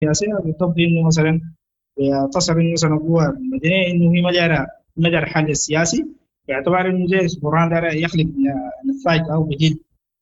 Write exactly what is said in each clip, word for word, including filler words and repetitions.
سياسية بالضبط إنه مثلا تصل إنه مثلا القوى المدنية إنه هي مجال مجال الحل السياسي، باعتبار إنه زي برهان ده يخلق نتائج أو بديل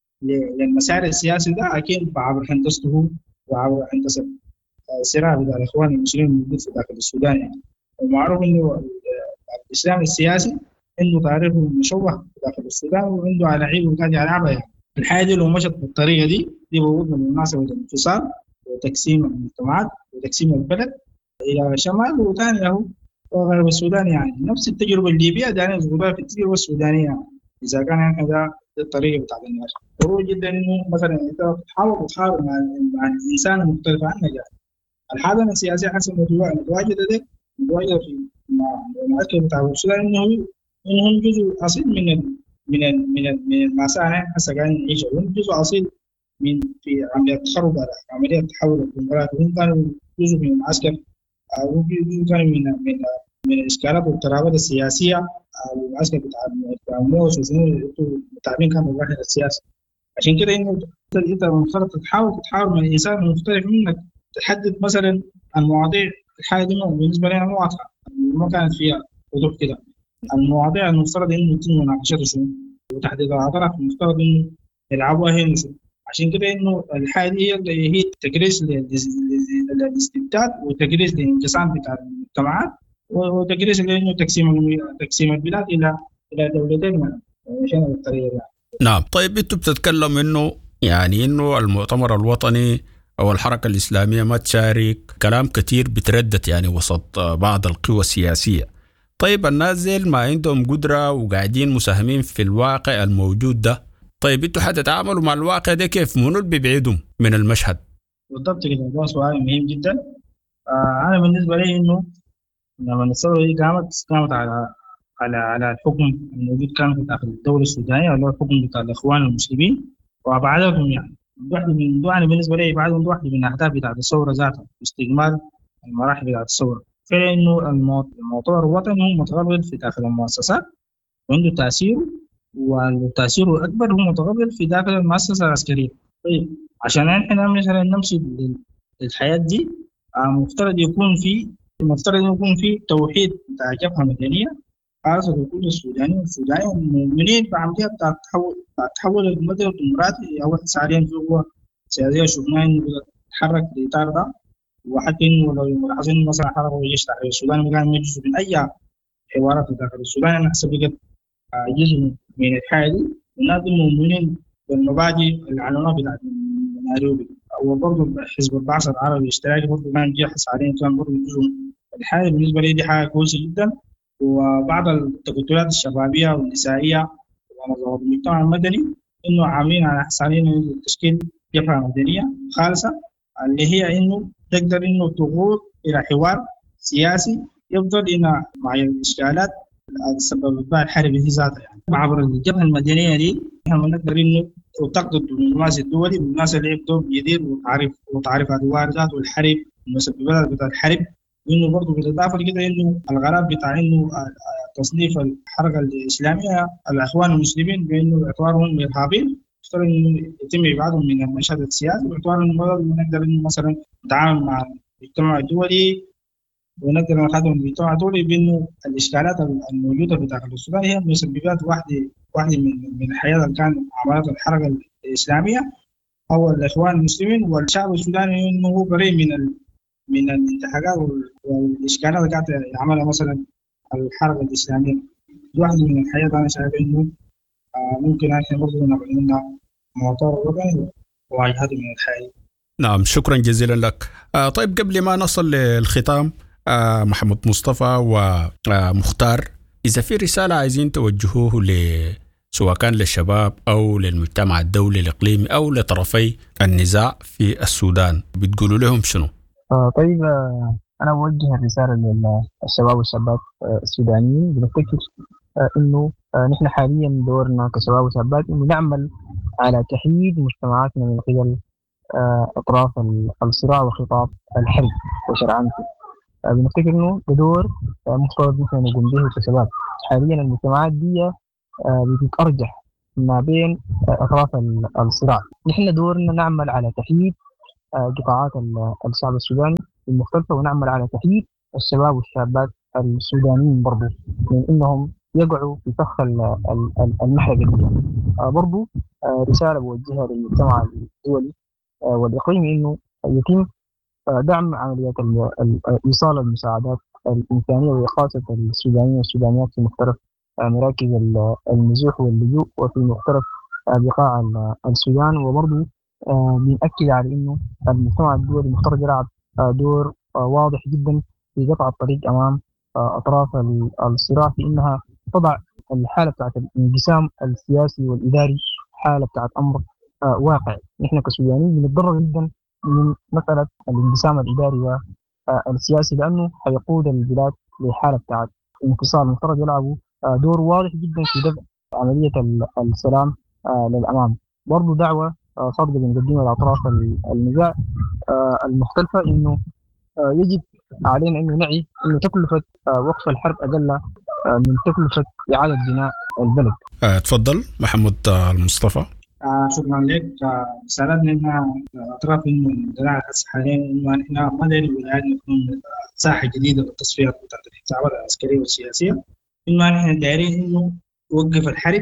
للمسار السياسي ده، أكيد عبر هندسته وعبر هندسة الصراع بتاع الإخوان المسلمين الموجود في داخل السودان يعني. ومعروف إنه الإسلام السياسي عنده تاريخه مشوه داخل السودان، وعنده ألاعيب وكان يلعبها يعني. الحياة دي لو مشت بالطريقة دي دي بوجودنا بمناسبة الانفصال وتقسيم المجتمعات وتقسيم البلد إلى شمال وثاني له وغرب السودان، يعني نفس التجربة الليبية دائما يزودوها في التجربة السودانية يعني. إذا كان يعني ده الطريقة بتاعت الناس ضروري جدا إنه مثلا أنت تحاول تتحاور مع, مع الإنسان المختلف عنك يعني. الحاضنة السياسية حسب متواجدة دي متواجدة في المعسكر بتاع السودان، إنه إنهم جزء أصيل من ال من ال من ال من المأساة اللي إحنا هسه قاعدين نعيشها، وهم جزء أصيل من في عملية تخرب عملية تحول الديمقراطي، وهم كانوا جزء من المعسكر أو جزء كانوا من من من الإشكالات والاضطرابات السياسية أو المعسكر بتاع بتاع موس وشنو التعبين كان بالواحد السياسي. عشان كده إنه أنت المفترض تحاول تتحاور مع الإنسان المختلف منك، تحدد مثلا المواضيع. الحاجة دي بالنسبة لنا مو واضحة، ما كانت فيها وضوح كده. المواضيع المفترض إنه يتم مناقشتها شنو، وتحديد الأطراف المفترض إنه يلعبوها هنا شنو. عشان كده إنه الحاجة دي هي هي تكريس للاستبداد وتكريس للانقسام بتاع المجتمعات وتكريس لإنه تقسيم تقسيم البلاد إلى إلى دولتين عشان بالطريقة دي. نعم. طيب انتوا بتتكلم انه يعني انه المؤتمر الوطني او الحركة الإسلامية ما تشارك، كلام كتير بتردد يعني وسط بعض القوى السياسية. طيب الناس زي ما عندهم قدرة وقاعدين مساهمين في الواقع الموجود ده، طيب انتوا حتتعاملوا مع الواقع ده كيف؟ منو اللي بيبعدهم من المشهد؟ بالضبط كده، ده سؤال مهم جدا. آه أنا بالنسبة لي إنه لما الثورة دي قامت قامت على على على الحكم الموجود كان في داخل الدولة السودانية، اللي هو الحكم بتاع الإخوان المسلمين وأبعادهم يعني. واحدة من يعني بالنسبة لي بعدهم واحدة من الأهداف بتاعت الثورة ذاتها استكمال المراحل بتاعت الثورة. فإنه المؤتمر الوطني هو متغلغل في داخل المؤسسات وعنده تأثير، والتأثير الأكبر هو متغلغل في داخل المؤسسة العسكرية. طيب عشان احنا مثلا نمشي للحياة دي مفترض يكون في المفترض يكون في توحيد بتاع جبهة مدنية خاصة بكل السودانيين والسودانيين المؤمنين بعملية بتاع التحول بتاع التحول المدني والديمقراطي. أول حاليا في قوة سياسية شفناه إنه بتتحرك في الإطار ده، وحتى إنه لو ملاحظين مثلا حركة الجيش التحرير السوداني ما كان يجوز من أي حوارات داخل السودان. أنا أحسب بقت جزء من الحياة دي، والناس المؤمنين بالمبادئ العنوان بتاعت نيروبي. وبرضه حزب البعث العربي الاشتراكي برضه كان بيحث عليه، كان برضه جزء. الحاجة بالنسبة لي دي حاجة كويسة جدا. وبعض التكتلات الشبابية والنسائية ونظام المجتمع المدني إنه عاملين على حس علينا تشكيل جبهة مدنية خالصة، اللي هي إنه تقدر إنه تغوص إلى حوار سياسي يفضل إلى مع الإشكالات السبب بها الحرب في ذاتها يعني. عبر الجبهة المدنية دي احنا نقدر إنه وتقضي الدبلوماسي الدولي بالناس اللي يبدو جديد وتعرف وتعرف أدوار ذات والحرب المسببات بتاع الحرب. وإنه برضه بالإضافة لكده إنه الغرض بتاع إنه تصنيف الحركة الإسلامية الإخوان المسلمين بإنه باعتبارهم إرهابيين، يفترض إنه يتم إبعادهم من المشهد السياسي باعتبار إنه نقدر إنه مثلا نتعامل مع المجتمع الدولي ونقدر نخدم المجتمع الدولي بإنه الإشكالات الموجودة في داخل السودان هي مسببات واحدة واحدة من من الحياة اللي كان عملت الحركة الإسلامية أو الإخوان المسلمين والشعب السوداني، إنه هو بريء من ال من الانتهاكات والإشكالات اللي قاعدة يعملها مثلا الحركة الإسلامية. واحدة من الحياة أنا شايف إنه آه ممكن إحنا برضه نعمل لنا موضوع وطني وواجهات من الحياة. نعم، شكرا جزيلا لك. آه طيب قبل ما نصل للختام، آه محمد مصطفى ومختار، إذا في رسالة عايزين توجهوه ل سواء كان للشباب أو للمجتمع الدولي الإقليمي أو لطرفي النزاع في السودان، بتقولوا لهم شنو؟ آه طيب آه أنا بوجه الرسالة للشباب والشابات آه السودانيين بنفتكر آه إنه آه نحن حاليا دورنا كشباب وشابات إنه نعمل على تحييد مجتمعاتنا من قبل آه أطراف الصراع وخطاب الحرب وشرعنته. آه بنفتكر إنه بدور آه مفترض نحن نقوم به كشباب. حاليا المجتمعات دي آه بتتأرجح ما بين آه أطراف الصراع. نحن دورنا نعمل على تحييد قطاعات الشعب السوداني المختلفة، ونعمل على تحييد الشباب والشابات السودانيين برضو من إنهم يقعوا في فخ المحرقة دي. برضو رسالة بوجهها للمجتمع الدولي والإقليمي إنه يتم دعم عمليات إيصال المساعدات الإنسانية وإقاصة السودانيين والسودانيات في مختلف مراكز النزوح واللجوء وفي مختلف بقاع السودان. وبرضو بنأكد على إنه المجتمع الدولي مفترض يلعب دور واضح جدا في قطع الطريق أمام أطراف الصراع في إنها تضع الحالة بتاعت الانقسام السياسي والإداري حالة بتاعت أمر واقع. نحن كسودانيين بنتضرر جدا من مسألة الانقسام الإداري والسياسي لأنه حيقود البلاد لحالة بتاعت انفصال. مفترض يلعبوا دور واضح جدا في دفع عملية السلام للأمام. برضو دعوة صادقة بنقدمها لأطراف النزاع المختلفة إنه يجب علينا إنه نعي إنه تكلفة وقف الحرب أقل من تكلفة إعادة بناء البلد. أه تفضل محمد المصطفى. آه شكرا لك. سألتنا إن أطراف إنه الدراعة حاليا إنه إحنا ما ندري ولا نكون ساحة جديدة للتصفيات بتاعت الحسابات العسكرية والسياسية. إنه إحنا دايرين إنه نوقف الحرب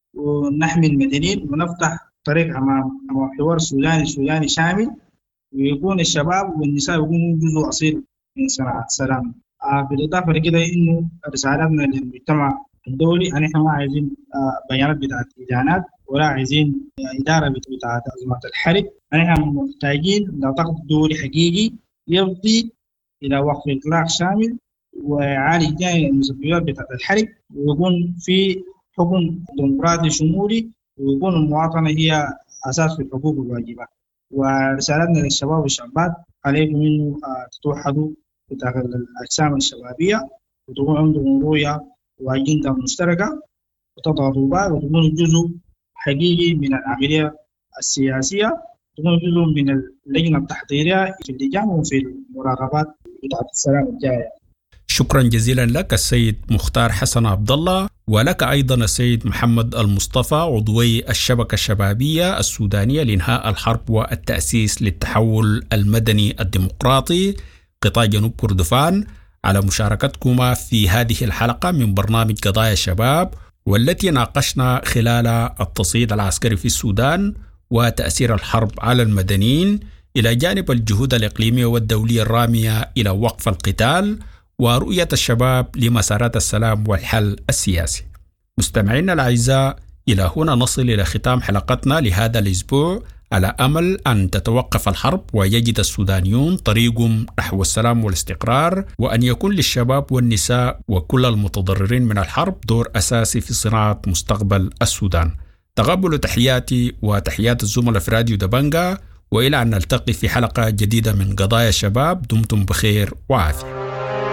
ونحمي المدنيين ونفتح طريق أمام أمام حوار سوداني سوداني شامل، ويكون الشباب والنساء يكونوا جزء أصيل من صناعة السلام. آه بالإضافة لكده إنه رسالتنا للمجتمع الدولي أن إحنا ما عايزين آه بيانات بتاعت إدانات ولا عايزين آه إدارة بتاعت أزمات الحرب. إحنا محتاجين لضغط دولي حقيقي يفضي إلى وقف إطلاق شامل ويعالج جميع المسببات بتاعت الحرب، ويكون في حكم ديمقراطي شمولي، ويكون المواطنة هي أساس في الحقوق والواجبات. ورسالتنا للشباب والشابات عليكم إنه تتوحدوا في داخل الأجسام الشبابية وتكون عندهم رؤية وأجندة مشتركة وتضغطوا بعض وتكونوا جزء حقيقي من العملية السياسية، تكونوا جزء من اللجنة التحضيرية في اللجان وفي المراقبات بتاعت السلام الجاية. شكرا جزيلا لك السيد مختار حسن عبد الله، ولك أيضا السيد محمد المصطفى عضوي الشبكة الشبابية السودانية لإنهاء الحرب والتأسيس للتحول المدني الديمقراطي قطاع جنوب كردفان، على مشاركتكما في هذه الحلقة من برنامج قضايا الشباب، والتي ناقشنا خلال التصعيد العسكري في السودان وتأثير الحرب على المدنيين إلى جانب الجهود الإقليمية والدولية الرامية إلى وقف القتال ورؤية الشباب لمسارات السلام والحل السياسي. مستمعينا الأعزاء، إلى هنا نصل إلى ختام حلقتنا لهذا الأسبوع، على أمل أن تتوقف الحرب ويجد السودانيون طريقهم نحو السلام والاستقرار، وأن يكون للشباب والنساء وكل المتضررين من الحرب دور أساسي في صناعة مستقبل السودان. تقبلوا تحياتي وتحيات الزملاء في راديو دبنجا، وإلى أن نلتقي في حلقة جديدة من قضايا الشباب. دمتم بخير وعافية.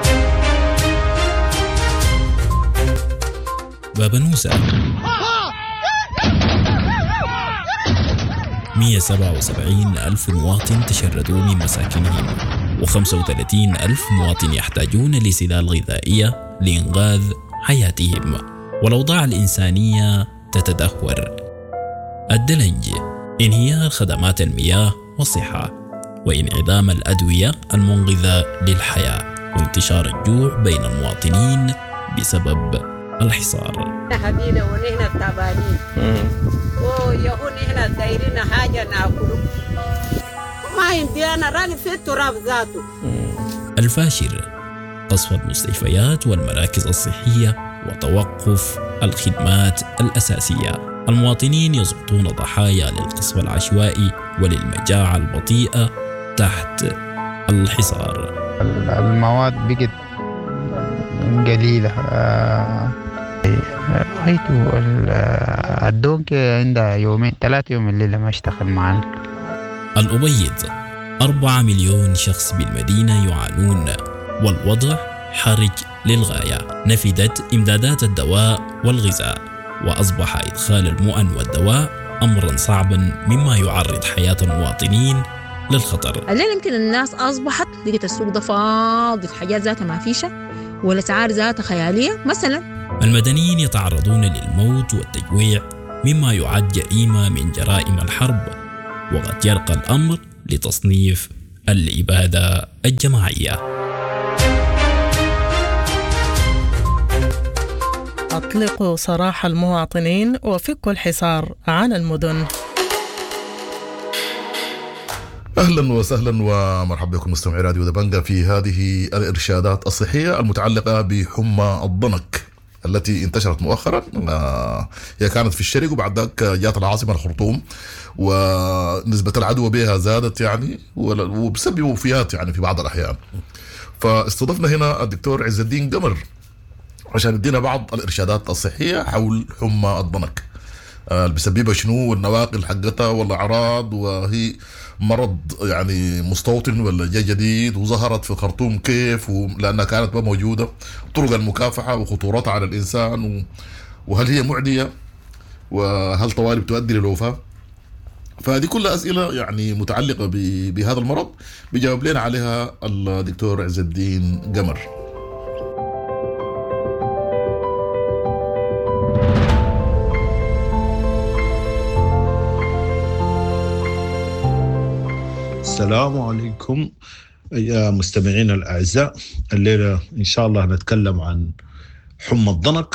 بابا نوسة مئة وسبعة وسبعين ألف مواطن تشردوا من مساكنهم، وخمسة وثلاثين ألف مواطن يحتاجون لسلال غذائية لإنقاذ حياتهم، والأوضاع الإنسانية تتدهور. الدلنج، انهيار خدمات المياه والصحة، وانعدام الأدوية المنقذة للحياة، وانتشار الجوع بين المواطنين بسبب الحصار. حبينا ونحن تعبانين ويهون نحن دايرين حاجة ناكله ما يمدينا راقد في التراب ذاته. الفاشر، قصف المستشفيات والمراكز الصحية وتوقف الخدمات الأساسية. المواطنين يسقطون ضحايا للقصف العشوائي وللمجاعة البطيئة تحت الحصار. المواد بقت قليلة. رأيته الدونك عندها يومين ثلاثة يوم الليلة ما اشتغل معنا. الأبيض، أربعة مليون شخص بالمدينة يعانون، والوضع حرج للغاية. نفدت إمدادات الدواء والغذاء، وأصبح إدخال المؤن والدواء أمرا صعبا مما يعرض حياة المواطنين للخطر. الليل يمكن الناس أصبحت لقيت السوق ده فاضي، الحاجات ذاتها ما فيشة والأسعار ذاتها خيالية. مثلا المدنيين يتعرضون للموت والتجويع مما يعد جريمة من جرائم الحرب، وقد يرقى الأمر لتصنيف الإبادة الجماعية. أطلقوا سراح المواطنين وفكوا الحصار عن المدن. أهلا وسهلا ومرحبا بكم مستمعي راديو دبنجة في هذه الإرشادات الصحية المتعلقة بحمى الضنك التي انتشرت مؤخرا. هي كانت في الشرق وبعد ذلك جاءت العاصمة الخرطوم ونسبة العدوى بها زادت يعني وبسبب وفيات يعني في بعض الأحيان. فاستضفنا هنا الدكتور عز الدين قمر عشان يدينا بعض الإرشادات الصحية حول حمى الضنك اللي بسببها شنو والنواقل حقتها والأعراض، وهي مرض يعني مستوطن ولا جاي جديد وظهرت في الخرطوم كيف، لأنها كانت ما موجودة، طرق المكافحة وخطورتها على الإنسان، وهل هي معدية وهل طوالي بتؤدي للوفاة. فهذه كلها أسئلة يعني متعلقة بهذا المرض بيجاوب لنا عليها الدكتور عز الدين قمر. السلام عليكم يا مستمعين الأعزاء. الليلة إن شاء الله نتكلم عن حمى الضنك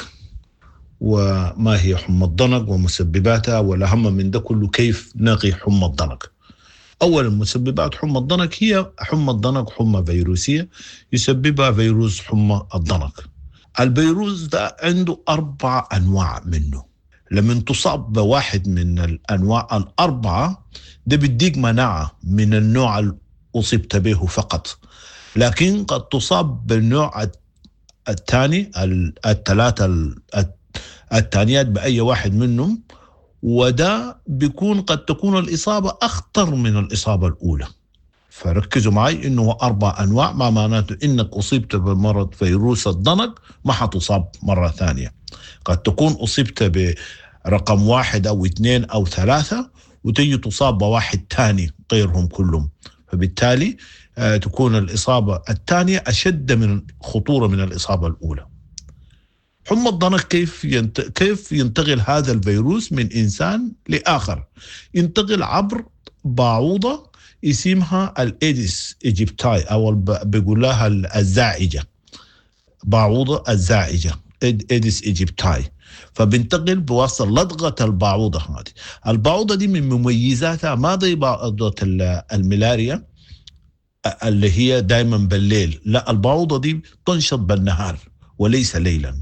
وما هي حمى الضنك ومسبباتها، والأهم من ده كله كيف نقي حمى الضنك. أولا مسببات حمى الضنك هي حمى الضنك حمى فيروسية يسببها فيروس حمى الضنك. الفيروس ده عنده أربع أنواع منه. لما تصاب بواحد من الأنواع الأربعة ده بيديك مناعة من النوع اللي أصبت به فقط، لكن قد تصاب بالنوع الثاني الثلاثة الثانيات بأي واحد منهم، وده بيكون قد تكون الإصابة أخطر من الإصابة الأولى. فركزوا معي إنه أربع أنواع، ما معناته إنك أصبت بمرض فيروس الضنك ما حتصاب مرة ثانية. قد تكون أصبت برقم واحد أو اثنين أو ثلاثة وتجي تصاب بواحد تاني غيرهم كلهم، فبالتالي آه تكون الإصابة الثانية أشد من خطورة من الإصابة الأولى. حمى الضنك كيف ينت... كيف ينتقل هذا الفيروس من إنسان لآخر؟ ينتقل عبر بعوضة اسمها الإيديس إيجيبتاي أو بيقول لها الزائجة، بعوضة الزائجة إيديس إيجيبتاي. فبنتقل بواسطة لدغة البعوضة هذه. البعوضة دي من مميزاتها ما زي بعوضة الملاريا اللي هي دائما بالليل، لا، البعوضة دي تنشط بالنهار وليس ليلا.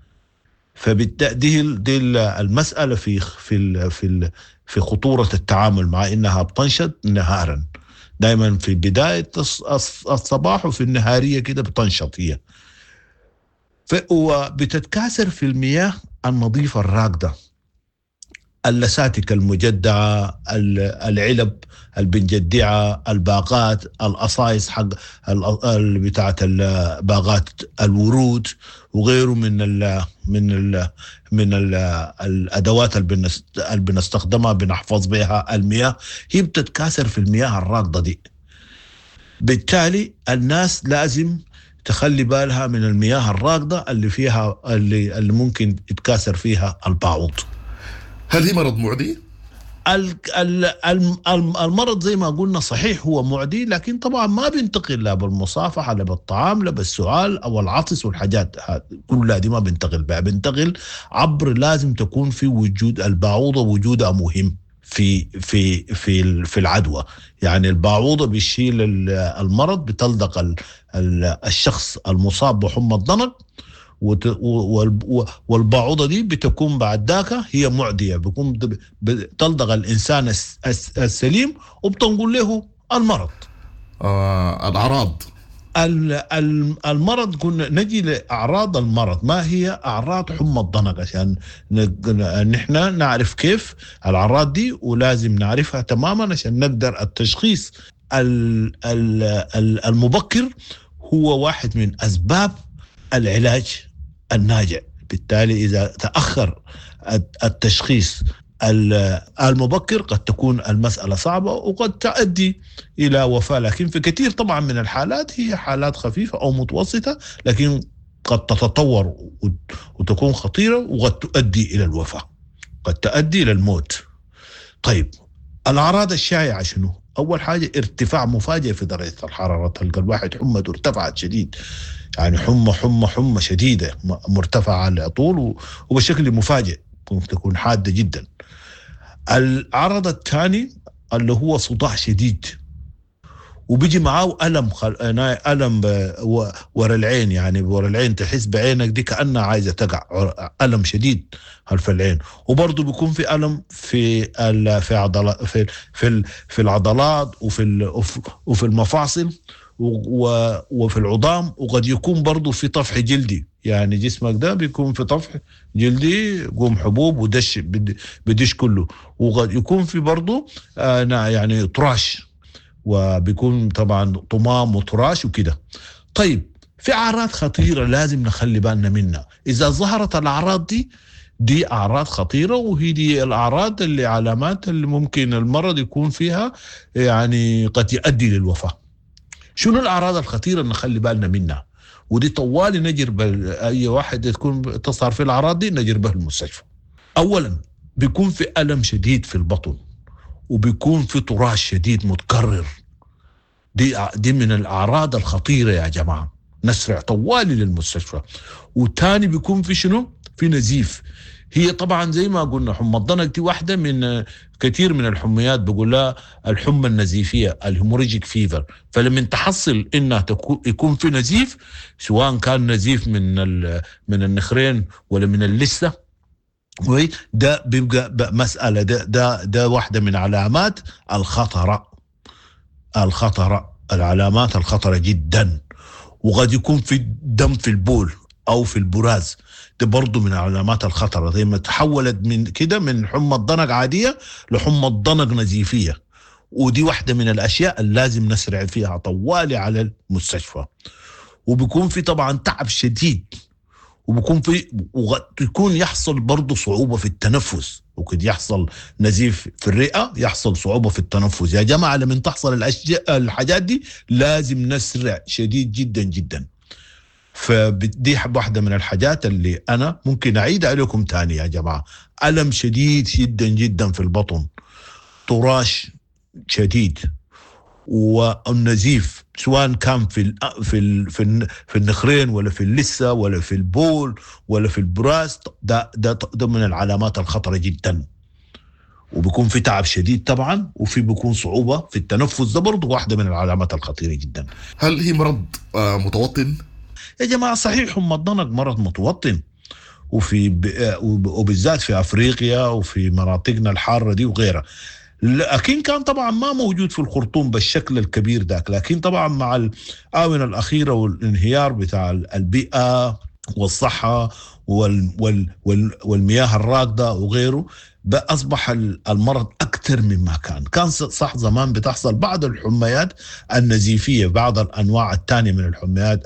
فبالتالي دي المسألة في في في في خطورة التعامل مع إنها بتنشط نهارا، دائما في بداية الصباح وفي النهارية كده بتنشط هي. وبتتكاثر في المياه النظيفة الراكدة، اللساتك المجدعة، العلب البنجدعة، الباقات، الأصايص حق بتاعت الباقات الورود وغيره من ال من ال من ال الأدوات اللي بنستخدمها بنحفظ بها المياه، هي بتتكاثر في المياه الراكدة دي. بالتالي الناس لازم تخلي بالها من المياه الراكدة اللي فيها اللي, اللي ممكن يتكاثر فيها البعوض. هل هي مرض معدي؟ المرض زي ما قلنا صحيح هو معدي، لكن طبعا ما بينتقل لا بالمصافحة لا بالطعام لا بالسؤال أو العطس والحاجات كلها دي ما بينتقل بها، بينتقل عبر لازم تكون في وجود البعوضة، وجودها مهم في في في في العدوى. يعني البعوضة بيشيل المرض، بتلدق الشخص المصاب بحمى الضنك، والبعوضة دي بتكون بعد ذاك هي معدية، بيكون بتلدغ الإنسان السليم وبتنقل له المرض. آه الأعراض المرض كنا نجي لأعراض المرض. ما هي أعراض حمى الضنك عشان نحن نعرف كيف الأعراض دي، ولازم نعرفها تماما عشان نقدر التشخيص المبكر هو واحد من أسباب العلاج الناجع. بالتالي إذا تأخر التشخيص المبكر قد تكون المسألة صعبة وقد تؤدي إلى وفاة، لكن في كثير طبعا من الحالات هي حالات خفيفة أو متوسطة، لكن قد تتطور وتكون خطيرة وقد تؤدي إلى الوفاة، قد تؤدي إلى الموت. طيب الأعراض الشائعة شنو؟ أول حاجة ارتفاع مفاجئ في درجة الحرارة، تلقى الواحد حمته ارتفعت شديد، يعني حمى حمى حمى شديدة مرتفعة على طول وبشكل مفاجئ ممكن تكون حادة جدا. العرض الثاني اللي هو صداع شديد وبيجي معاه ألم خل... ألم ورا العين، يعني ورا العين تحس بعينك دي كأنها عايزة تقع، ألم شديد خلف العين. وبرضه بيكون في ألم في ال... في عضلات في في, ال... في العضلات وفي ال... وفي المفاصل و... وفي العظام، وقد يكون برضه في طفح جلدي، يعني جسمك ده بيكون في طفح جلدي يقوم حبوب ودش بدش كله، وقد يكون في برضه آه يعني طراش، وبيكون طبعا طمام وتراش وكده. طيب في أعراض خطيرة لازم نخلي بالنا منها. إذا ظهرت الأعراض دي دي أعراض خطيرة، وهي دي الأعراض اللي علامات اللي ممكن المرض يكون فيها يعني قد يؤدي للوفاة. شنو الأعراض الخطيرة نخلي بالنا منها؟ ودي طوالي نجرب أي واحد تكون تظهر في الأعراض دي نجربه المستشفى. أولا بيكون في ألم شديد في البطن، وبيكون في طراش شديد متكرر. دي دي من الأعراض الخطيرة يا جماعة، نسرع طوالي للمستشفى. وتاني بيكون في شنو؟ في نزيف. هي طبعا زي ما قلنا حمى الضنك دي واحدة من كثير من الحميات بقول لها الحمى النزيفية، الهيموريجيك فيفر. فلما تحصل انها يكون في نزيف، سواء كان نزيف من من النخرين ولا من اللثة، ده بيبقى مسألة، ده ده ده واحدة من علامات الخطرة الخطرة العلامات الخطرة جدا. وقد يكون في دم في البول أو في البراز، ده برضو من علامات الخطرة، زي ما تحولت من كده من حمى الضنك عادية لحمى الضنك نزيفية. ودي واحدة من الأشياء اللي لازم نسرع فيها طوالي على المستشفى. وبيكون في طبعا تعب شديد، وبيكون في ويكون يحصل برضو صعوبة في التنفس، وقد يحصل نزيف في الرئة، يحصل صعوبة في التنفس. يا جماعة لما تحصل الأشياء الحاجات دي لازم نسرع شديد جدا جدا. فدي واحدة من الحاجات اللي أنا ممكن أعيد عليكم تاني يا جماعة. ألم شديد جدا جدا في البطن، طراش شديد، والنزيف سواء كان في ال في ال في, ال في النخرين ولا في اللثة ولا في البول ولا في البراز، ده ده ده من العلامات الخطرة جدا. وبيكون في تعب شديد طبعا، وفي بيكون صعوبة في التنفس، ده برضه واحدة من العلامات الخطيرة جدا. هل هي مرض آه متوطن؟ يا جماعة صحيح حمى الضنك مرض متوطن، وفي وبالذات في أفريقيا وفي مناطقنا الحارة دي وغيرها. لكن كان طبعا ما موجود في الخرطوم بالشكل الكبير ذاك، لكن طبعا مع الآونة الأخيرة والانهيار بتاع البيئة والصحة وال وال وال والمياه الراكدة وغيره، أصبح المرض أكثر مما كان. كان صح زمان بتحصل بعض الحميات النزيفية، بعض الأنواع الثانية من الحميات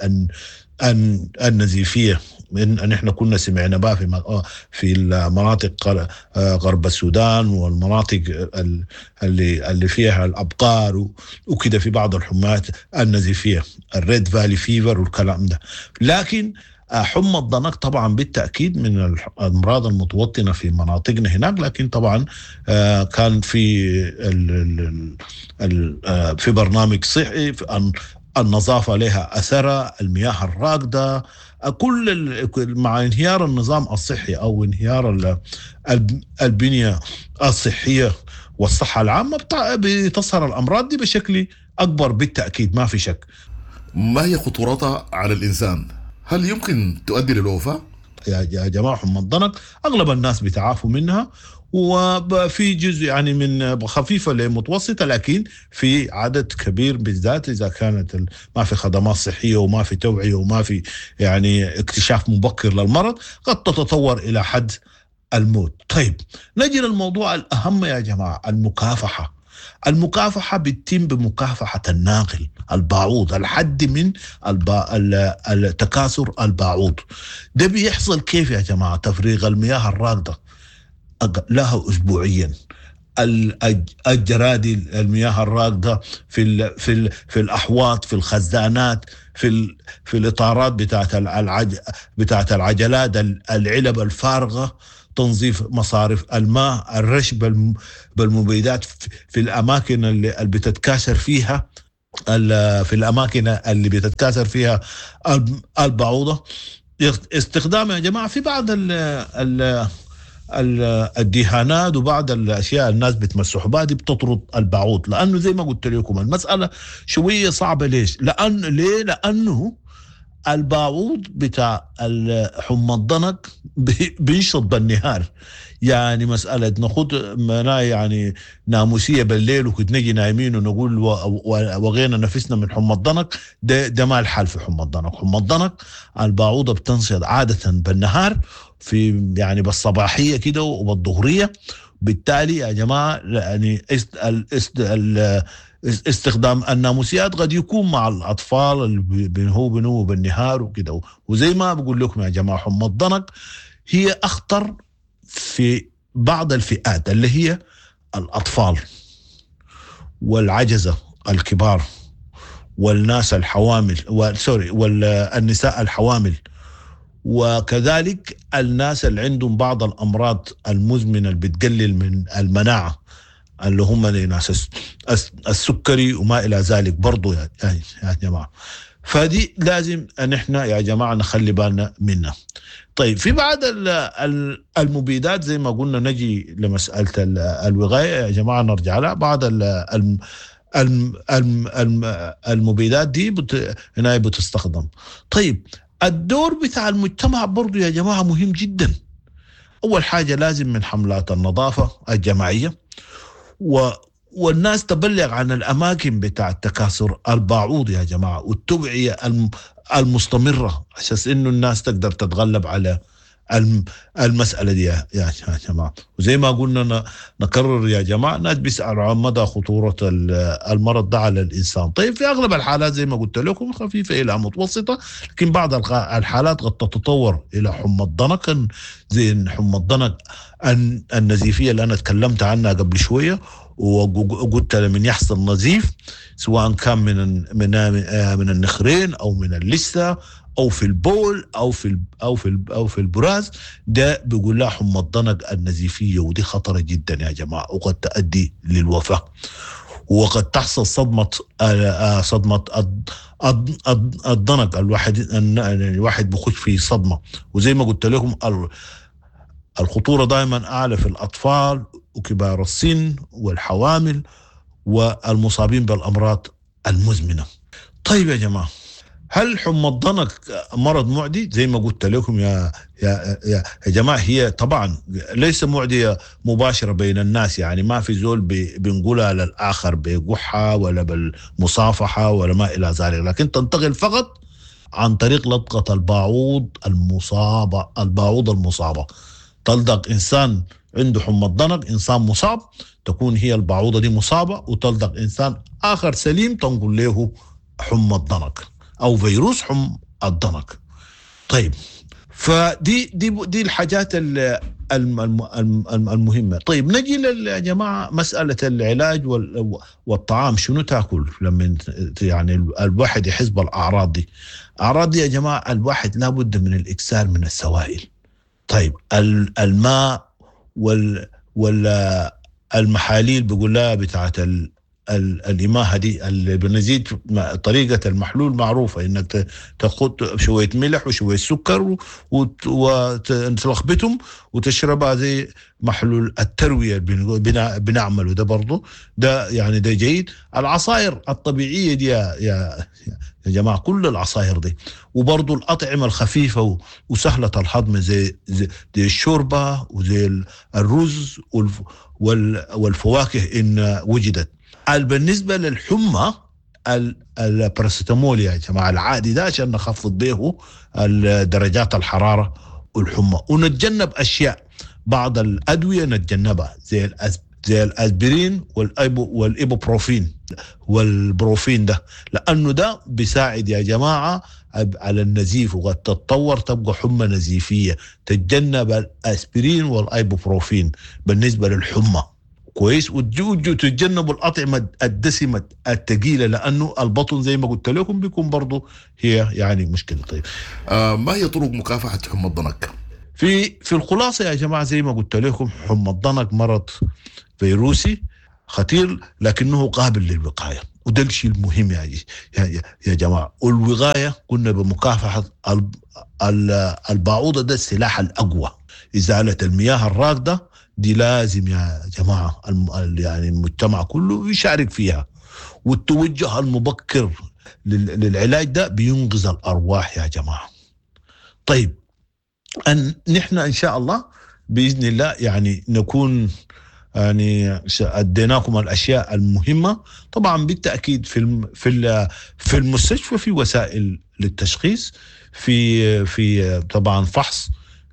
النزيفية ان احنا كنا سمعنا بها في في المناطق غرب السودان والمناطق اللي اللي فيها الابقار وكده، في بعض الحميات النزيفيه، الريد فالي فيفر والكلام ده. لكن حمى الضنك طبعا بالتاكيد من الامراض المتوطنه في مناطقنا هناك، لكن طبعا كان في في برنامج صحي، النظافه لها اثرها، المياه الراكده، كل مع انهيار النظام الصحي او انهيار البنية الصحية والصحة العامة بتظهر الأمراض دي بشكل أكبر بالتأكيد، ما في شك. ما هي خطورتها على الإنسان؟ هل يمكن تؤدي للوفاة؟ يا جماعة حمى الضنك أغلب الناس بتعافوا منها، وفي جزء يعني من خفيفة لمتوسطة، لكن في عدد كبير بالذات إذا كانت ما في خدمات صحية وما في توعية وما في يعني اكتشاف مبكر للمرض، قد تتطور إلى حد الموت. طيب نجي للموضوع الأهم يا جماعة، المكافحة. المكافحة بتتم بمكافحة الناقل الباعوض، الحد من التكاثر الباعوض. ده بيحصل كيف يا جماعة؟ تفريغ المياه الراكدة لها أسبوعيا، الجرادي المياه الراكدة في ال في ال في الأحواض، في الخزانات، في ال في الإطارات بتاعت العج بتاعت العجلات، العلب الفارغة، تنظيف مصارف الماء، الرش بالمبيدات في الأماكن اللي بتتكاثر فيها في الأماكن اللي بتتكاثر فيها البعوضة. استخدام يا جماعة في بعض ال ال الدهانات وبعض الأشياء الناس بتمسح بها دي بتطرد البعوض، لأنه زي ما قلت لكم المسألة شوية صعبة. ليش؟ لأن ليه؟ لأنه البعوض بتاع حمى الضنك بينشط بالنهار، يعني مسألة ناخد منا يعني ناموسية بالليل وكنت نجي نايمين ونقول وغينا نفسنا من حمى الضنك، ده, ده ما الحال في حمى الضنك. حمى الضنك البعوضة بتنشط عادة بالنهار في يعني بالصباحية كده وبالظهرية. بالتالي يا جماعة يعني است است استخدام الناموسيات قد يكون مع الأطفال اللي بينهو بينهو بالنهار وكده. وزي ما بقول لكم يا جماعة حمى الضنك هي أخطر في بعض الفئات اللي هي الأطفال والعجزة الكبار والناس الحوامل وسوري والنساء الحوامل، وكذلك الناس اللي عندهم بعض الأمراض المزمنة اللي بتقلل من المناعة اللي هم ناس السكري وما إلى ذلك برضو يا, يا جماعة. فدي لازم أن احنا يا جماعة نخلي بالنا منها. طيب في بعض المبيدات زي ما قلنا نجي لمسألة الوقاية يا جماعة نرجع لها. بعض المبيدات دي بت... هنا بتستخدم. طيب الدور بتاع المجتمع برضو يا جماعة مهم جدا. أول حاجة لازم من حملات النظافة الجماعية و والناس تبلغ عن الأماكن بتاع تكاثر البعوض يا جماعة، والتوعية المستمرة عشان إنه الناس تقدر تتغلب على المسألة دي يا جماعة. وزي ما قلنا نكرر يا جماعة، الناس بيسألوا عن مدى خطورة المرض ده على الإنسان. طيب في أغلب الحالات زي ما قلت لكم خفيفة إلى متوسطة، لكن بعض الحالات قد تتطور إلى حمى الضنك زي حمى الضنك النزيفية اللي أنا تكلمت عنها قبل شوية، وقلت من يحصل نزيف سواء كان من من من النخرين أو من اللثة أو في البول أو في أو في أو في البراز، ده بيقول لها حمى الضنك النزيفية، ودي خطرة جدا يا جماعة وقد تؤدي للوفاة. وقد تحصل صدمة صدمة الضنك، الواحد الواحد بيخش في صدمة. وزي ما قلت لكم الخطورة دائما أعلى في الأطفال وكبار السن والحوامل والمصابين بالأمراض المزمنة. طيب يا جماعة، هل حمى الضنك مرض معدي؟ زي ما قلت لكم يا يا يا, يا جماعة، هي طبعا ليس معدية مباشرة بين الناس، يعني ما في زول بنقولها للآخر بقحة ولا بالمصافحة ولا ما إلى ذلك، لكن تنتقل فقط عن طريق لطقة البعوض المصابة. البعوض المصابة تلدغ إنسان عنده حمى الضنك، إنسان مصاب، تكون هي البعوضة دي مصابة وتلدغ إنسان آخر سليم تنقل له حمى الضنك أو فيروس حمى الضنك. طيب فدي دي دي الحاجات المهمة. طيب نجي يا جماعة مسألة العلاج والطعام، شنو تأكل لما يعني الواحد يحس بالأعراض دي؟ أعراض دي يا جماعة الواحد لابد من الإكثار من السوائل. طيب الماء وال والمحاليل بيقول لها بتاعت الإماهة دي اللي بنزيد طريقة المحلول معروفة، إنك تاخد شوية ملح وشوية سكر وتلخبطهم وتشربها زي محلول التروية بنعمله، ده برضو ده يعني ده جيد. العصائر الطبيعية دي يا, يا, يا جماعة، كل العصائر دي، وبرضو الأطعمة الخفيفة وسهلة الهضم زي, زي, زي الشوربة وزي الرز والفواكه إن وجدت. بالنسبة للحمى الباراسيتامول يا جماعة العادي ده عشان نخفض به درجات الحرارة والحمى، ونتجنب أشياء بعض الأدوية نتجنبها زي زي الأسبرين والإيبوبروفين والبروفين ده، لأنه ده بيساعد يا جماعة على النزيف، وقد تتطور تبقى حمى نزيفية. تتجنب الأسبرين والإيبوبروفين بالنسبة للحمى كويس، وتجوا تتجنبوا الأطعمة الدسمة الثقيلة، لأنه البطن زي ما قلت لكم بيكون برضو هي يعني مشكلة. طيب آه ما هي طرق مكافحة حمى الضنك؟ في في الخلاصة يا جماعة زي ما قلت لكم حمى الضنك مرض فيروسي خطير لكنه قابل للوقاية، وده الشيء المهم يا, يا, يا جماعة. والوقاية قلنا بمكافحة البعوضة، ده السلاح الأقوى. إزالة المياه الراكدة دي لازم يا جماعة يعني المجتمع كله يشارك فيها، والتوجه المبكر للعلاج ده بينقذ الأرواح يا جماعة. طيب أن نحن إن شاء الله بإذن الله يعني نكون يعني أديناكم الأشياء المهمة. طبعا بالتأكيد في في في المستشفى في وسائل للتشخيص، في في طبعا فحص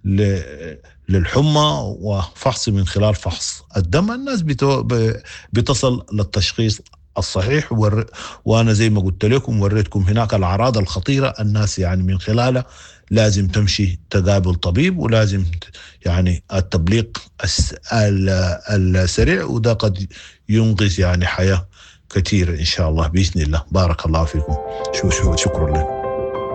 للحمى وفحص من خلال فحص الدم. الناس بتصل للتشخيص الصحيح، وأنا زي ما قلت لكم وريتكم هناك الأعراض الخطيرة الناس يعني من خلالها لازم تمشي تقابل طبيب، ولازم يعني التبليغ السريع، وده قد ينقذ يعني حياة كثيرة إن شاء الله بإذن الله. بارك الله فيكم. شكرا لكم.